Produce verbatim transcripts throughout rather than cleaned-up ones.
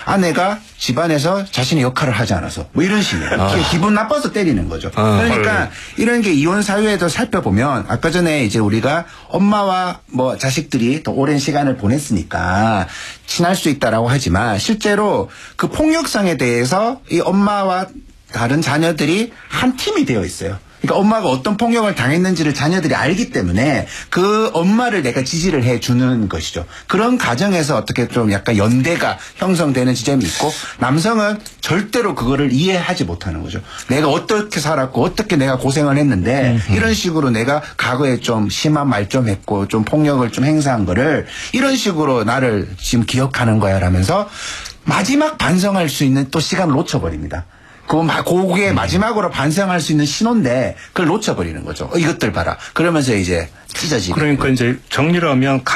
아내가 집안에서 자신의 역할을 하지 않아서 뭐 이런 식이에요. 아. 기분 나빠서 때리는 거죠. 아. 그러니까 이런 게 이혼 사유에도 살펴보면 아까 전에 이제 우리가 엄마와 뭐 자식들이 더 오랜 시간을 보냈으니까 친할 수 있다라고 하지만 실제로 그 폭력상에 대해서 이 엄마와 다른 자녀들이 한 팀이 되어 있어요. 그러니까 엄마가 어떤 폭력을 당했는지를 자녀들이 알기 때문에 그 엄마를 내가 지지를 해주는 것이죠. 그런 가정에서 어떻게 좀 약간 연대가 형성되는 지점이 있고 남성은 절대로 그거를 이해하지 못하는 거죠. 내가 어떻게 살았고 어떻게 내가 고생을 했는데 음. 이런 식으로 내가 과거에 좀 심한 말 좀 했고 좀 폭력을 좀 행사한 거를 이런 식으로 나를 지금 기억하는 거야 라면서 마지막 반성할 수 있는 또 시간을 놓쳐버립니다. 그게 마지막으로 반성할 수 있는 신호인데 그걸 놓쳐버리는 거죠. 어, 이것들 봐라. 그러면서 이제 찢어지고. 그러니까 이제 정리를 하면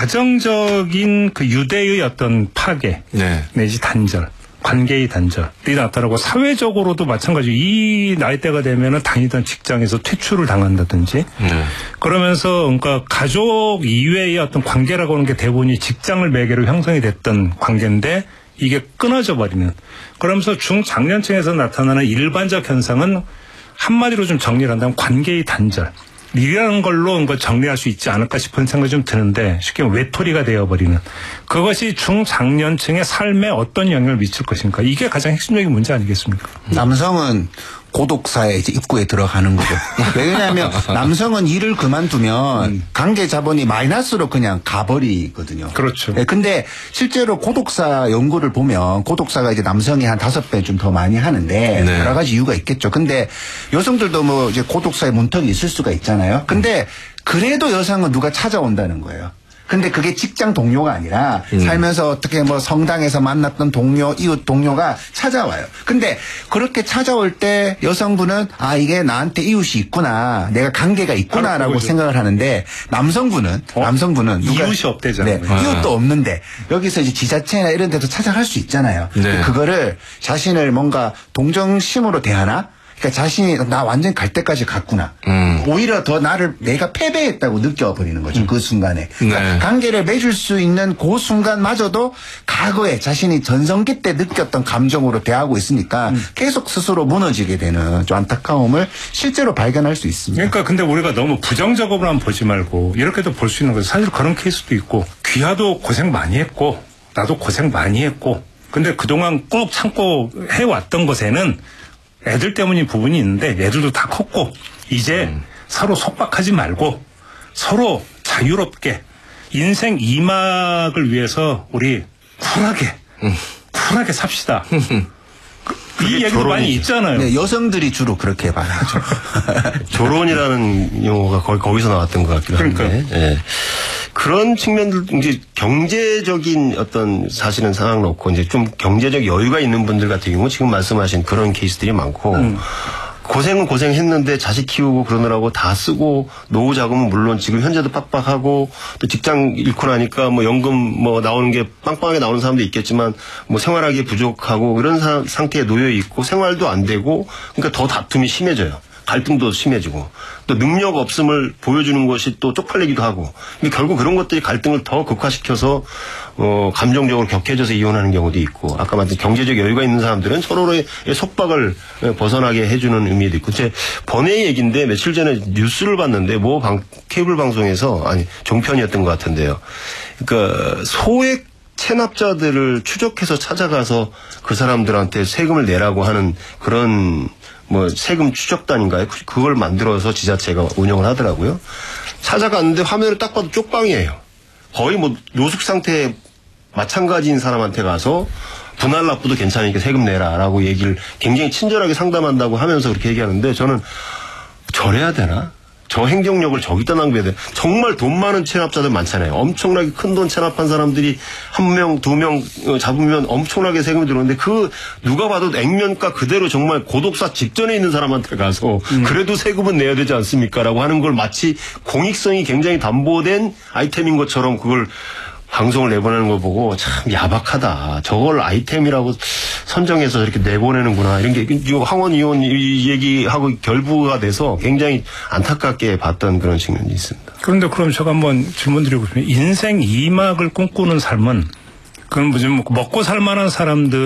가정적인 그 유대의 어떤 파괴 네. 내지 단절. 관계의 단절이 나타나고 사회적으로도 마찬가지. 이 나이대가 되면은 다니던 직장에서 퇴출을 당한다든지 네. 그러면서 그러니까 가족 이외의 어떤 관계라고 하는 게 대부분이 직장을 매개로 형성이 됐던 관계인데 이게 끊어져 버리는. 그러면서 중장년층에서 나타나는 일반적 현상은 한마디로 좀 정리를 한다면 관계의 단절. 이라는 걸로 그러니까 정리할 수 있지 않을까 싶은 생각이 좀 드는데 쉽게 외톨이가 되어버리는. 그것이 중장년층의 삶에 어떤 영향을 미칠 것인가. 이게 가장 핵심적인 문제 아니겠습니까? 남성은 고독사에 이제 입구에 들어가는 거죠. 왜냐하면 남성은 일을 그만두면 음. 관계 자본이 마이너스로 그냥 가버리거든요. 그렇죠. 네, 근데 실제로 고독사 연구를 보면 고독사가 이제 남성이 한 다섯 배 좀 더 많이 하는데 네. 여러 가지 이유가 있겠죠. 근데 여성들도 뭐 이제 고독사의 문턱이 있을 수가 있잖아요. 근데 그래도 여성은 누가 찾아온다는 거예요. 근데 그게 직장 동료가 아니라 음. 살면서 어떻게 뭐 성당에서 만났던 동료, 이웃 동료가 찾아와요. 근데 그렇게 찾아올 때 여성분은 아 이게 나한테 이웃이 있구나, 내가 관계가 있구나라고 생각을 하는데 남성분은 어? 남성분은 누가 이웃이 없대잖아요. 네, 아. 이웃도 없는데 여기서 이제 지자체나 이런 데도 찾아갈 수 있잖아요. 네. 그거를 자신을 뭔가 동정심으로 대하나? 그러니까 자신이 나 완전 갈 때까지 갔구나. 음. 오히려 더 나를 내가 패배했다고 느껴버리는 거죠. 음. 그 순간에. 그러니까 네. 관계를 맺을 수 있는 그 순간마저도 과거에 자신이 전성기 때 느꼈던 감정으로 대하고 있으니까 음. 계속 스스로 무너지게 되는 좀 안타까움을 실제로 발견할 수 있습니다. 그러니까 근데 우리가 너무 부정적으로만 보지 말고 이렇게도 볼 수 있는 거죠. 사실 그런 케이스도 있고 귀하도 고생 많이 했고 나도 고생 많이 했고 근데 그동안 꾹 참고 해왔던 것에는 애들 때문인 부분이 있는데 애들도 다 컸고 이제 음. 서로 속박하지 말고 서로 자유롭게 인생 이막을 위해서 우리 쿨하게 음. 쿨하게 삽시다. 이 얘기도 많이 있잖아요. 네, 여성들이 주로 그렇게 말하죠. 조론이라는 용어가 거의 거기서 나왔던 것 같기도 한데. 그러니까. 네. 그런 측면들, 이제 경제적인 어떤 사실은 상황 놓고 이제 좀 경제적 여유가 있는 분들 같은 경우 지금 말씀하신 그런 케이스들이 많고 음. 고생은 고생했는데 자식 키우고 그러느라고 다 쓰고 노후 자금은 물론 지금 현재도 빡빡하고 또 직장 잃고 나니까 뭐 연금 뭐 나오는 게 빵빵하게 나오는 사람도 있겠지만 뭐 생활하기 부족하고 이런 사, 상태에 놓여 있고 생활도 안 되고 그러니까 더 다툼이 심해져요. 갈등도 심해지고 또 능력 없음을 보여주는 것이 또 쪽팔리기도 하고 결국 그런 것들이 갈등을 더 극화시켜서 어 감정적으로 격해져서 이혼하는 경우도 있고 아까 말한 경제적 여유가 있는 사람들은 서로의 속박을 벗어나게 해주는 의미도 있고 제 번외 얘기인데 며칠 전에 뉴스를 봤는데 모 방, 케이블 방송에서 아니 종편이었던 것 같은데요. 그러니까 소액 체납자들을 추적해서 찾아가서 그 사람들한테 세금을 내라고 하는 그런 뭐 세금 추적단인가요? 그걸 만들어서 지자체가 운영을 하더라고요. 찾아갔는데 화면을 딱 봐도 쪽방이에요. 거의 뭐 노숙 상태에 마찬가지인 사람한테 가서 분할 납부도 괜찮으니까 세금 내라라고 얘기를 굉장히 친절하게 상담한다고 하면서 그렇게 얘기하는데 저는 저래야 되나? 저 행정력을 저기다 낭비해야 돼. 정말 돈 많은 체납자들 많잖아요. 엄청나게 큰 돈 체납한 사람들이 한 명, 두 명 잡으면 엄청나게 세금이 들어오는데 그 누가 봐도 액면가 그대로 정말 고독사 직전에 있는 사람한테 가서 음. 그래도 세금은 내야 되지 않습니까? 라고 하는 걸 마치 공익성이 굉장히 담보된 아이템인 것처럼 그걸 방송을 내보내는 걸 보고 참 야박하다. 저걸 아이템이라고 선정해서 이렇게 내보내는구나. 이런 게 황혼 이혼 얘기하고 결부가 돼서 굉장히 안타깝게 봤던 그런 측면이 있습니다. 그런데 그럼 제가 한번 질문 드리고 싶으면 인생 이막을 꿈꾸는 삶은 그건 뭐 좀 먹고 살 만한 사람들